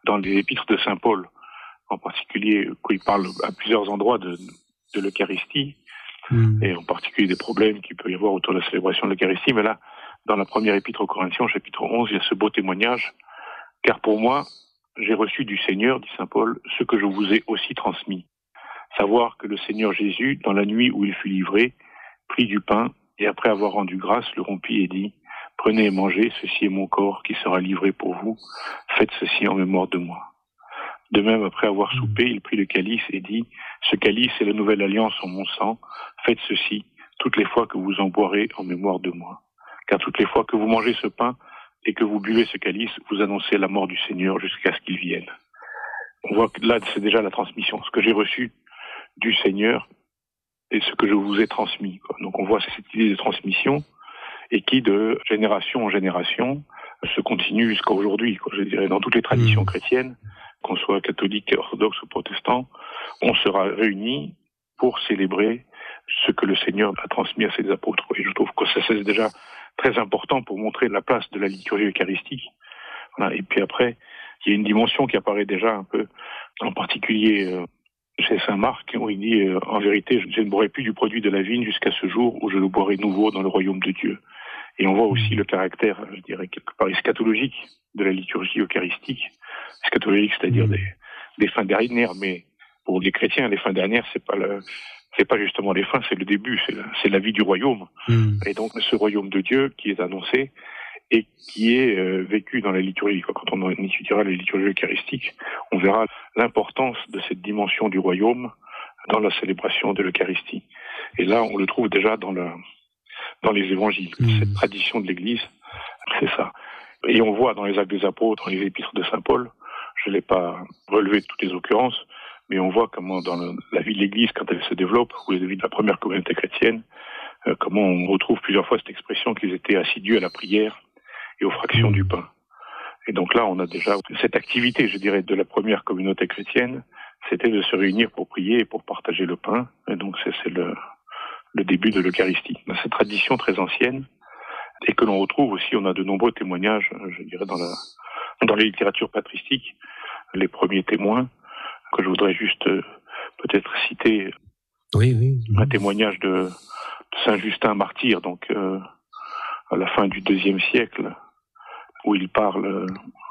dans les épîtres de Saint Paul, en particulier, où il parle à plusieurs endroits de l'Eucharistie, et en particulier des problèmes qu'il peut y avoir autour de la célébration de l'Eucharistie. Mais là, dans la première épître aux Corinthiens, chapitre 11, il y a ce beau témoignage. « Car pour moi, j'ai reçu du Seigneur, dit Saint Paul, ce que je vous ai aussi transmis. Savoir que le Seigneur Jésus, dans la nuit où il fut livré, prit du pain, et après avoir rendu grâce, le rompit et dit, « Prenez et mangez, ceci est mon corps qui sera livré pour vous. Faites ceci en mémoire de moi. » De même, après avoir soupé, il prit le calice et dit, « Ce calice est la nouvelle alliance en mon sang. Faites ceci toutes les fois que vous en boirez en mémoire de moi. Car toutes les fois que vous mangez ce pain et que vous buvez ce calice, vous annoncez la mort du Seigneur jusqu'à ce qu'il vienne. » On voit que là, c'est déjà la transmission. Ce que j'ai reçu du Seigneur et ce que je vous ai transmis. Donc on voit cette idée de transmission et qui, de génération en génération, se continue jusqu'à aujourd'hui. Je dirais, dans toutes les traditions chrétiennes, qu'on soit catholique, orthodoxe ou protestant, on sera réunis pour célébrer ce que le Seigneur a transmis à ses apôtres. Et je trouve que ça, c'est déjà très important pour montrer la place de la liturgie eucharistique. Voilà. Et puis après, il y a une dimension qui apparaît déjà un peu, en particulier chez Saint Marc, où il dit « En vérité, je ne boirai plus du produit de la vigne jusqu'à ce jour où je le boirai nouveau dans le royaume de Dieu. » Et on voit aussi le caractère, je dirais, quelque part eschatologique de la liturgie eucharistique. Eschatologique, c'est-à-dire des fins dernières, mais pour les chrétiens, les fins dernières, c'est pas justement les fins, c'est le début, c'est la vie du royaume. Et donc, ce royaume de Dieu qui est annoncé et qui est vécu dans la liturgie. Quand on étudiera la liturgie eucharistique, on verra l'importance de cette dimension du royaume dans la célébration de l'Eucharistie. Et là, on le trouve déjà dans les évangiles. Cette tradition de l'Église, c'est ça. Et on voit dans les Actes des Apôtres, dans les épîtres de Saint Paul, je ne l'ai pas relevé de toutes les occurrences, mais on voit comment dans la vie de l'Église, quand elle se développe, ou la vie de la première communauté chrétienne, comment on retrouve plusieurs fois cette expression qu'ils étaient assidus à la prière et aux fractions du pain. Et donc là, on a déjà cette activité, je dirais, de la première communauté chrétienne, c'était de se réunir pour prier et pour partager le pain. Et donc c'est le début de l'Eucharistie. Cette tradition très ancienne, et que l'on retrouve aussi, on a de nombreux témoignages, je dirais, dans les littératures patristiques, les premiers témoins, que je voudrais juste peut-être citer. Un témoignage de Saint Justin martyr, donc à la fin du IIe siècle, où il parle,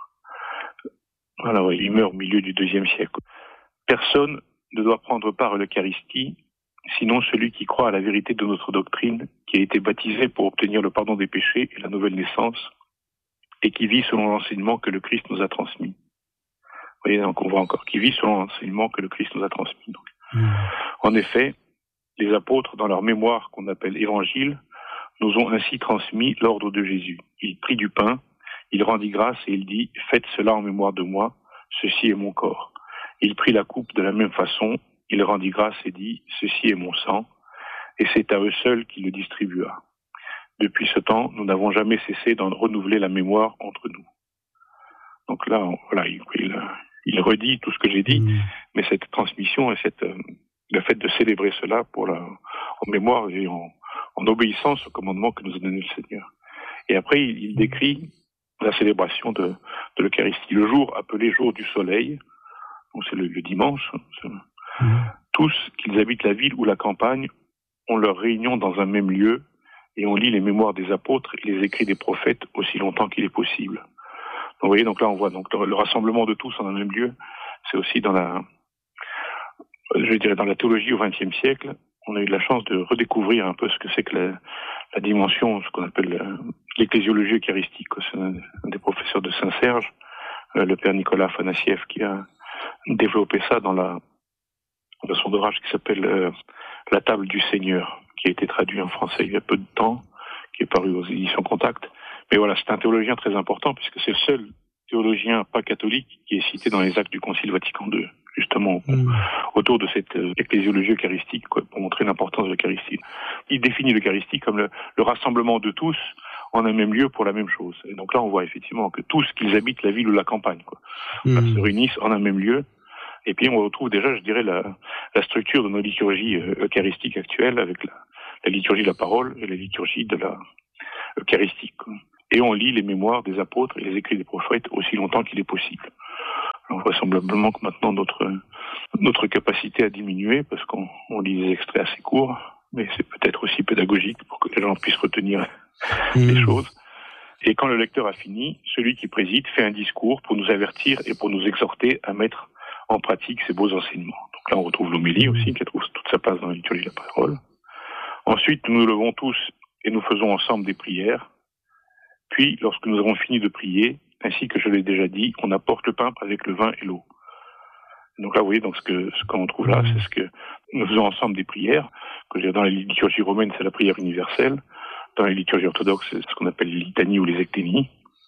il meurt au milieu du IIe siècle. Personne ne doit prendre part à l'Eucharistie, sinon celui qui croit à la vérité de notre doctrine, qui a été baptisé pour obtenir le pardon des péchés et la nouvelle naissance, et qui vit selon l'enseignement que le Christ nous a transmis. Vous voyez, donc on voit encore, qui vit selon l'enseignement que le Christ nous a transmis. Donc. En effet, les apôtres, dans leur mémoire qu'on appelle évangile, nous ont ainsi transmis l'ordre de Jésus. Il prit du pain, il rendit grâce et il dit « Faites cela en mémoire de moi, ceci est mon corps. » Il prit la coupe de la même façon, il rendit grâce et dit « Ceci est mon sang. » Et c'est à eux seuls qu'il le distribua. Depuis ce temps, nous n'avons jamais cessé d'en renouveler la mémoire entre nous. Donc là, voilà, il redit tout ce que j'ai dit, mais cette transmission et le fait de célébrer cela en mémoire et en obéissance au commandement que nous a donné le Seigneur. Et après, il décrit la célébration de l'Eucharistie, le jour appelé jour du soleil, donc c'est le dimanche. Tous, qu'ils habitent la ville ou la campagne, ont leur réunion dans un même lieu et on lit les mémoires des apôtres et les écrits des prophètes aussi longtemps qu'il est possible. Donc, vous voyez, donc là on voit donc le rassemblement de tous en un même lieu. C'est aussi dans la théologie au XXe siècle, on a eu de la chance de redécouvrir un peu ce que c'est que la dimension, ce qu'on appelle l'ecclésiologie eucharistique. C'est un des professeurs de Saint-Serge, le père Nicolas Afanassiev, qui a développé ça dans son ouvrage qui s'appelle La table du Seigneur, qui a été traduit en français il y a peu de temps, qui est paru aux éditions Contact. Mais voilà, c'est un théologien très important, puisque c'est le seul théologien pas catholique qui est cité dans les actes du Concile Vatican II, justement, autour de cette ecclésiologie eucharistique, pour montrer l'importance de l'Eucharistie. Il définit l'Eucharistie comme le rassemblement de tous en un même lieu pour la même chose. Et donc là, on voit effectivement que tous, qu'ils habitent la ville ou la campagne, se réunissent en un même lieu. Et puis on retrouve déjà, je dirais, la structure de nos liturgies eucharistiques actuelles avec la liturgie de la parole et la liturgie de la eucharistique. Et on lit les mémoires des apôtres et les écrits des prophètes aussi longtemps qu'il est possible. vraisemblablement que maintenant notre capacité a diminué parce qu'on lit des extraits assez courts, mais c'est peut-être aussi pédagogique pour que les gens puissent retenir les choses. Et quand le lecteur a fini, celui qui préside fait un discours pour nous avertir et pour nous exhorter à mettre en pratique ces beaux enseignements. Donc là, on retrouve l'homélie aussi, qui trouve toute sa place dans la liturgie de la parole. Ensuite, nous nous levons tous et nous faisons ensemble des prières. Puis, lorsque nous avons fini de prier, ainsi que je l'ai déjà dit, on apporte le pain avec le vin et l'eau. Donc là, vous voyez, donc ce qu'on trouve là, c'est ce que nous faisons ensemble des prières. Dans la liturgie romaine, c'est la prière universelle. Dans les liturgies orthodoxes, c'est ce qu'on appelle les litanies ou les ecténies.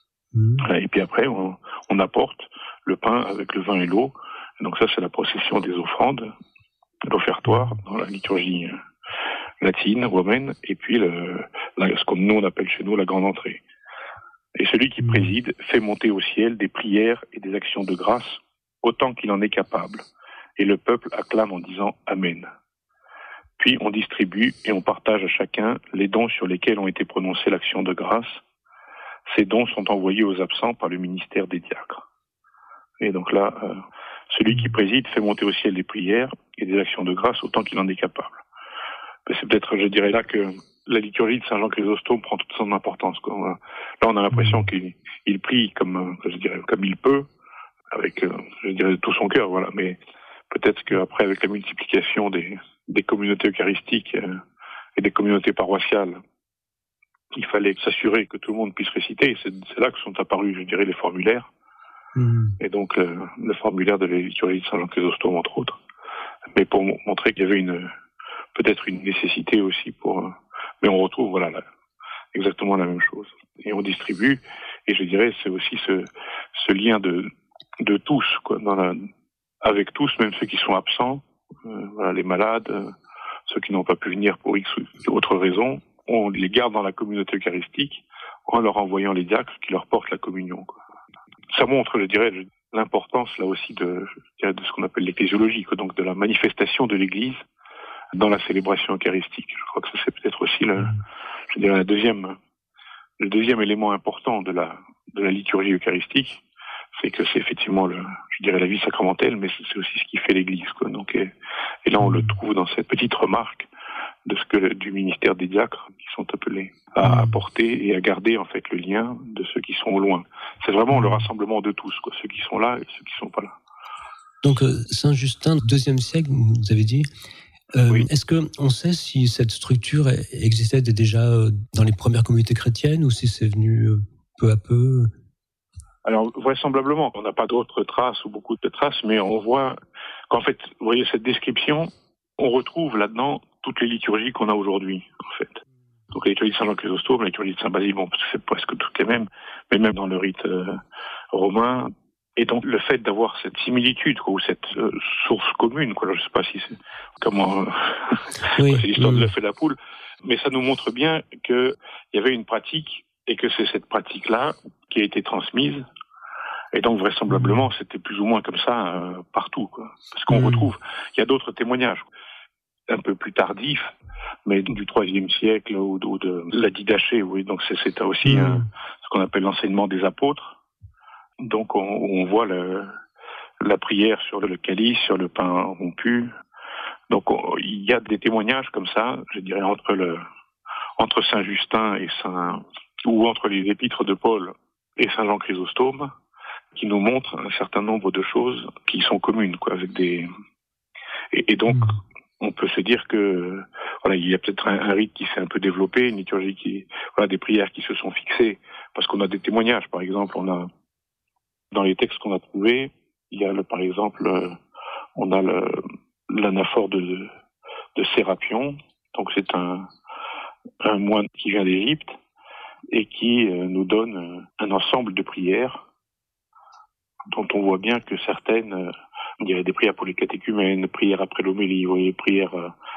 Et puis après, on apporte le pain avec le vin et l'eau. Donc ça, c'est la procession des offrandes, l'offertoire, dans la liturgie latine, romaine, et puis ce qu'on nous on appelle chez nous la grande entrée. Et celui qui préside fait monter au ciel des prières et des actions de grâce, autant qu'il en est capable. Et le peuple acclame en disant « Amen ». Puis on distribue et on partage à chacun les dons sur lesquels ont été prononcées l'action de grâce. Ces dons sont envoyés aux absents par le ministère des diacres. Et donc là, celui qui préside fait monter au ciel des prières et des actions de grâce autant qu'il en est capable. Mais c'est peut-être, je dirais là, que la liturgie de Saint Jean Chrysostome prend toute son importance, quoi. Là, on a l'impression qu'il prie comme il peut, avec, je dirais, de tout son cœur, voilà. Mais peut-être qu'après, avec la multiplication des communautés eucharistiques et des communautés paroissiales, il fallait s'assurer que tout le monde puisse réciter. C'est là que sont apparus, je dirais, les formulaires. Et donc, le formulaire de la liturgie de Saint Jean Chrysostome, entre autres. Mais pour montrer qu'il y avait peut-être une nécessité aussi mais on retrouve, exactement la même chose. Et on distribue, et je dirais, c'est aussi ce lien de tous, quoi, avec tous, même ceux qui sont absents, les malades, ceux qui n'ont pas pu venir pour X ou autre raison, on les garde dans la communauté eucharistique en leur envoyant les diacres qui leur portent la communion, quoi. Ça montre, je dirais, l'importance là aussi de ce qu'on appelle l'ecclésiologie, quoi, donc de la manifestation de l'Église dans la célébration eucharistique. Je crois que ça c'est peut-être aussi le deuxième élément important de la liturgie eucharistique, c'est que c'est effectivement la vie sacramentelle, mais c'est aussi ce qui fait l'Église, quoi. Donc, et là on le trouve dans cette petite remarque du ministère des diacres qui sont appelés à apporter et à garder en fait le lien de ceux qui sont au loin. C'est vraiment le rassemblement de tous, quoi, ceux qui sont là et ceux qui sont pas là. Donc Saint Justin, 2e siècle, vous avez dit. Oui. Est-ce qu'on sait si cette structure existait déjà dans les premières communautés chrétiennes ou si c'est venu peu à peu? Alors, vraisemblablement, on n'a pas d'autres traces ou beaucoup de traces, mais on voit qu'en fait, vous voyez cette description, on retrouve là-dedans toutes les liturgies qu'on a aujourd'hui, en fait. Donc la liturgie de Saint Jean Chrysostome, la liturgie de Saint Basile, bon, c'est presque toutes les mêmes, mais même dans le rite romain. Et donc le fait d'avoir cette similitude, quoi, ou cette source commune, quoi, je ne sais pas si c'est comment c'est l'histoire de l'œuf et la poule, mais ça nous montre bien qu'il y avait une pratique et que c'est cette pratique-là qui a été transmise. Et donc vraisemblablement c'était plus ou moins comme ça partout, quoi. Parce qu'on retrouve, il y a d'autres témoignages un peu plus tardifs, mais du IIIe siècle ou de la Didaché, oui. Donc c'est aussi ce qu'on appelle l'enseignement des apôtres. Donc on voit la prière sur le calice, sur le pain rompu. Donc il y a des témoignages comme ça, je dirais entre Saint Justin ou entre les épîtres de Paul et Saint Jean Chrysostome, qui nous montrent un certain nombre de choses qui sont communes, quoi, avec et donc on peut se dire que il y a peut-être un rite qui s'est un peu développé, une liturgie des prières qui se sont fixées, parce qu'on a des témoignages. Par exemple, dans les textes qu'on a trouvés, il y a par exemple, on a l'anaphore de Sérapion. Donc c'est un moine qui vient d'Égypte et qui nous donne un ensemble de prières dont on voit bien que certaines, il y a des prières pour les catéchumènes, prières après l'homélie, vous voyez, prières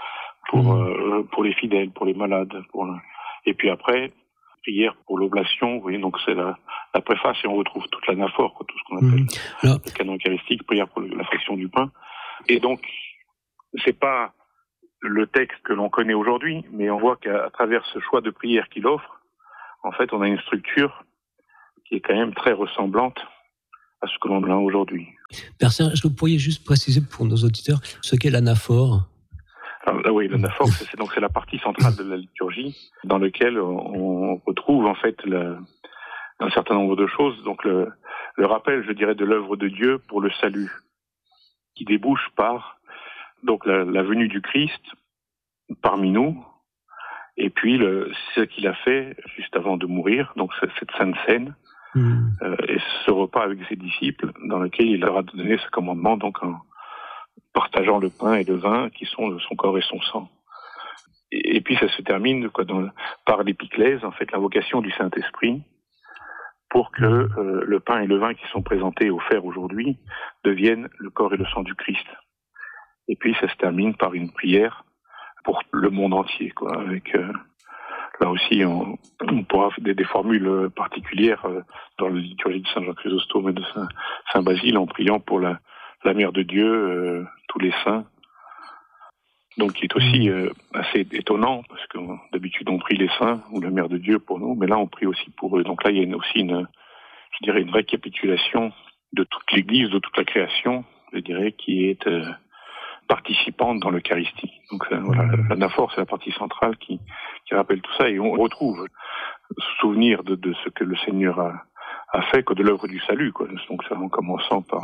pour les fidèles, pour les malades, et puis après, prière pour l'oblation, vous voyez, donc c'est la préface et on retrouve toute l'anaphore, quoi, tout ce qu'on appelle le canon eucharistique, prière pour la fraction du pain. Et donc, c'est pas le texte que l'on connaît aujourd'hui, mais on voit qu'à travers ce choix de prière qu'il offre, en fait, on a une structure qui est quand même très ressemblante à ce que l'on a aujourd'hui. Père Serge, est-ce que vous pourriez juste préciser pour nos auditeurs ce qu'est l'anaphore ? Alors, oui, l'anaphore, c'est la partie centrale de la liturgie dans laquelle on retrouve en fait un certain nombre de choses. Donc le rappel, je dirais, de l'œuvre de Dieu pour le salut, qui débouche par donc la venue du Christ parmi nous, et puis ce qu'il a fait juste avant de mourir, donc cette sainte scène, et ce repas avec ses disciples, dans lequel il leur a donné ce commandement, donc en partageant le pain et le vin, qui sont son corps et son sang. Et puis ça se termine par l'épiclèse, en fait, l'invocation du Saint-Esprit, pour que le pain et le vin qui sont présentés, offerts aujourd'hui, deviennent le corps et le sang du Christ. Et puis ça se termine par une prière pour le monde entier, quoi, avec là aussi on pourra faire des formules particulières dans la liturgie de Saint Jean Chrysostome et de Saint Basile, en priant pour la Mère de Dieu, tous les saints. Donc qui est aussi assez étonnant, parce que d'habitude on prie les saints ou la Mère de Dieu pour nous, mais là on prie aussi pour eux. Donc là il y a aussi une récapitulation de toute l'Église, de toute la création, je dirais, qui est participante dans l'Eucharistie. Donc voilà, l'anaphore, c'est la partie centrale qui rappelle tout ça, et on retrouve souvenir de ce que le Seigneur a fait, de l'œuvre du salut, quoi. Donc ça, en commençant par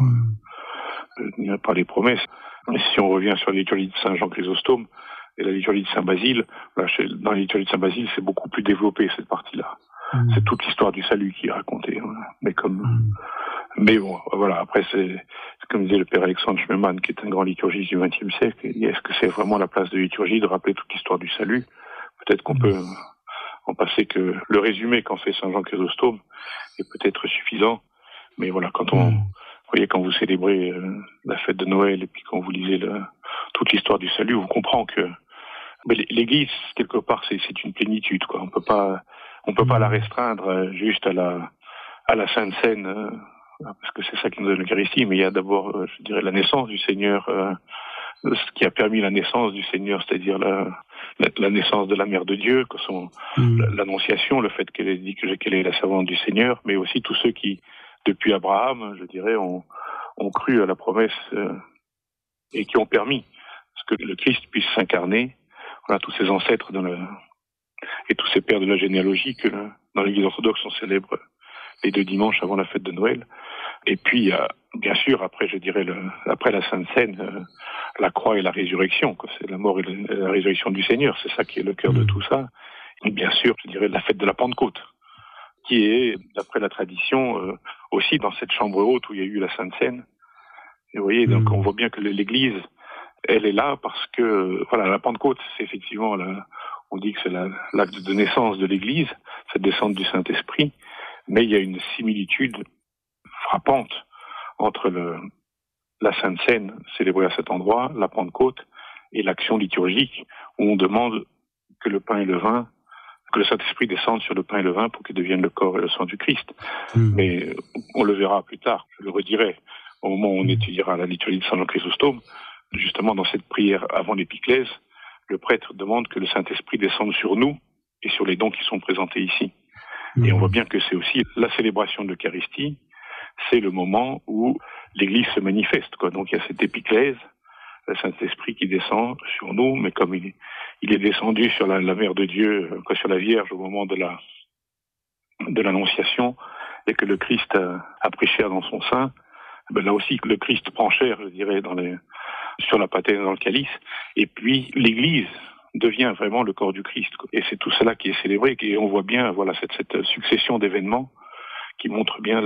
les promesses. Et si on revient sur la liturgie de Saint Jean Chrysostome et la liturgie de Saint Basile, dans la liturgie de Saint Basile, c'est beaucoup plus développé, cette partie-là. C'est toute l'histoire du salut qui est racontée. Voilà. Mais bon, voilà, après, c'est comme disait le père Alexandre Schmemann, qui est un grand liturgiste du XXe siècle, est-ce que c'est vraiment la place de liturgie de rappeler toute l'histoire du salut ? Peut-être qu'on peut en passer que le résumé qu'en fait Saint Jean Chrysostome est peut-être suffisant, mais voilà, quand vous célébrez la fête de Noël et puis quand vous lisez toute l'histoire du salut, vous comprenez que l'Église, quelque part, c'est une plénitude, quoi. On peut pas la restreindre juste à la Sainte Seine, parce que c'est ça qui nous donne l'Eucharistie, mais il y a d'abord, je dirais, la naissance du Seigneur, ce qui a permis la naissance du Seigneur, c'est-à-dire la naissance de la Mère de Dieu, l'Annonciation, le fait qu'elle ait dit qu'elle est la servante du Seigneur, mais aussi tous ceux qui, depuis Abraham, je dirais, ont cru à la promesse et qui ont permis que le Christ puisse s'incarner. Voilà, tous ces ancêtres et tous ces pères de la généalogie que dans l'Église orthodoxe on célèbre les 2 dimanches avant la fête de Noël. Et puis, bien sûr, après, je dirais, après la Sainte Seine, la croix et la résurrection, quoi. C'est la mort et la résurrection du Seigneur, c'est ça qui est le cœur de tout ça. Et bien sûr, je dirais, la fête de la Pentecôte, qui est, d'après la tradition, aussi dans cette chambre haute où il y a eu la Sainte Seine. Et vous voyez, donc on voit bien que l'Église, elle est là parce que, voilà, la Pentecôte, c'est effectivement, on dit que c'est l'acte de naissance de l'Église, cette descente du Saint-Esprit, mais il y a une similitude frappante entre la Sainte Seine, célébrée à cet endroit, la Pentecôte, et l'action liturgique, où on demande que le pain et le vin, que le Saint-Esprit descende sur le pain et le vin pour qu'ils deviennent le corps et le sang du Christ. Mais on le verra plus tard, je le redirai, au moment où on étudiera la liturgie de Saint Jean Chrysostome, justement dans cette prière avant l'épiclèse, le prêtre demande que le Saint-Esprit descende sur nous et sur les dons qui sont présentés ici. Et on voit bien que c'est aussi la célébration de l'Eucharistie, c'est le moment où l'Église se manifeste, quoi. Donc il y a cette épiclèse, le Saint-Esprit qui descend sur nous, mais comme il est descendu sur la Mère de Dieu, sur la Vierge au moment de l'Annonciation, et que le Christ a pris chair dans son sein, là aussi le Christ prend chair, je dirais, sur la patène, dans le calice, et puis l'Église devient vraiment le corps du Christ, quoi. Et c'est tout cela qui est célébré, et on voit bien, voilà, cette succession d'événements qui montre bien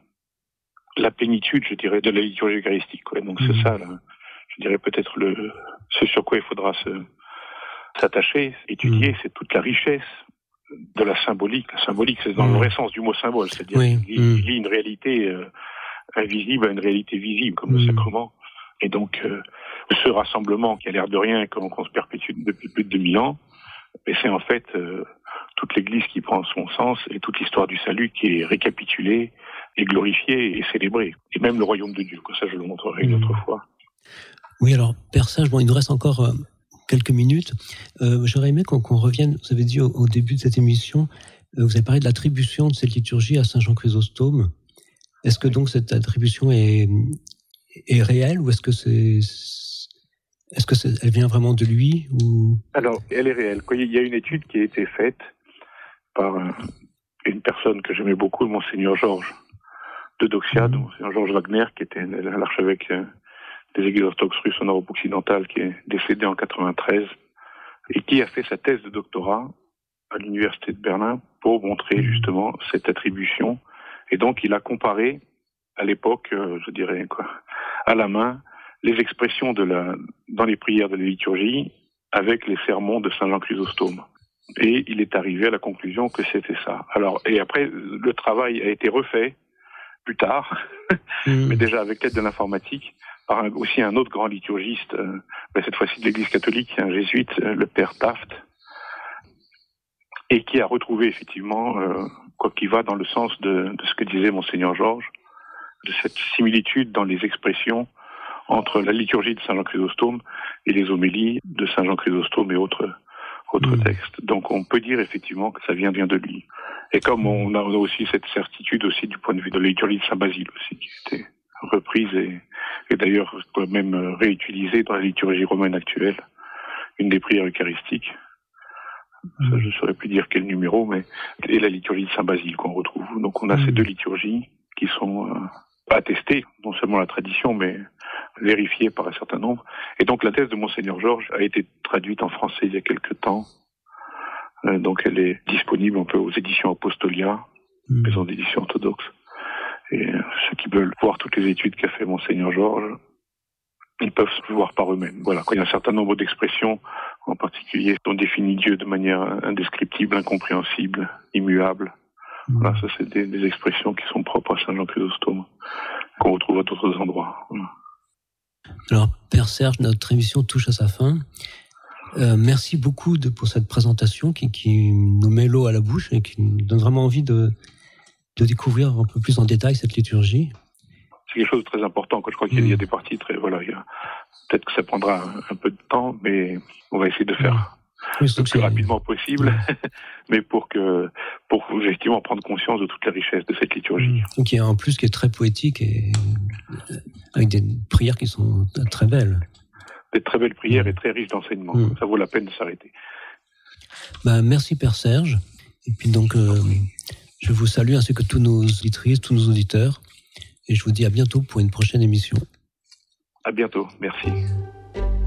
la plénitude, je dirais, de la liturgie eucharistique, quoi. Donc c'est ça, je dirais peut-être ce sur quoi il faudra s'attacher, étudier, c'est toute la richesse de la symbolique. La symbolique, c'est dans le vrai sens du mot symbole, c'est-à-dire qu'il lie une réalité invisible à une réalité visible, comme le sacrement. Et donc, ce rassemblement qui a l'air de rien, qu'on se perpétue depuis plus de 2000 ans, mais c'est en fait toute l'Église qui prend son sens et toute l'histoire du salut qui est récapitulée et glorifiée et célébrée. Et même le royaume de Dieu, que ça je le montrerai une autre fois. Oui, alors, Père Serge, il nous reste encore quelques minutes. J'aurais aimé qu'on revienne, vous avez dit au début de cette émission, vous avez parlé de l'attribution de cette liturgie à Saint Jean Chrysostome. Est-ce que donc cette attribution est réelle ou elle vient vraiment de lui ou... Alors, elle est réelle. Il y a une étude qui a été faite par une personne que j'aimais beaucoup, Monseigneur Georges de Doxia, Monseigneur Georges Wagner, qui était l'archevêque des Églises orthodoxes russes en Europe occidentale, qui est décédé en 93, et qui a fait sa thèse de doctorat à l'université de Berlin pour montrer justement cette attribution. Et donc, il a comparé, à l'époque, je dirais, à la main, les expressions dans les prières de la liturgie avec les sermons de Saint Jean Chrysostome. Et il est arrivé à la conclusion que c'était ça. Alors, et après, le travail a été refait plus tard, mais déjà avec l'aide de l'informatique, par aussi un autre grand liturgiste, cette fois-ci de l'Église catholique, un jésuite, le père Taft, et qui a retrouvé effectivement quoi qui va dans le sens de ce que disait Monseigneur Georges, de cette similitude dans les expressions entre la liturgie de Saint Jean Chrysostome et les homélies de Saint Jean Chrysostome et autres textes. Donc on peut dire effectivement que ça vient bien de lui. Et comme on a aussi cette certitude aussi du point de vue de la liturgie de Saint Basile aussi, qui était reprise et d'ailleurs même réutilisée dans la liturgie romaine actuelle, une des prières eucharistiques. Ça, je ne saurais plus dire quel numéro, mais et la liturgie de Saint Basile qu'on retrouve. Donc on a ces deux liturgies qui sont attestées, non seulement la tradition, mais vérifiées par un certain nombre. Et donc la thèse de Monseigneur Georges a été traduite en français il y a quelque temps. Donc elle est disponible un peu aux éditions Apostolia, maison d'édition orthodoxe. Et ceux qui veulent voir toutes les études qu'a fait Monseigneur Georges, ils peuvent se voir par eux-mêmes. Voilà, il y a un certain nombre d'expressions, en particulier, dont définit Dieu de manière indescriptible, incompréhensible, immuable. Voilà, ça c'est des expressions qui sont propres à Saint Jean Chrysostome, qu'on retrouve à d'autres endroits. Voilà. Alors, Père Serge, notre émission touche à sa fin. Merci beaucoup pour cette présentation qui nous met l'eau à la bouche et qui nous donne vraiment envie de découvrir un peu plus en détail cette liturgie. C'est quelque chose de très important. Je crois qu'il y a des parties très... peut-être que ça prendra un peu de temps, mais on va essayer de faire le plus rapidement possible, mais pour effectivement prendre conscience de toute la richesse de cette liturgie. Qui en plus qui est très poétique et avec des prières qui sont très belles. Des très belles prières et très riches d'enseignements. Ça vaut la peine de s'arrêter. Merci Père Serge. Et puis donc, je vous salue ainsi que tous nos auditrices, tous nos auditeurs. Et je vous dis à bientôt pour une prochaine émission. À bientôt. Merci.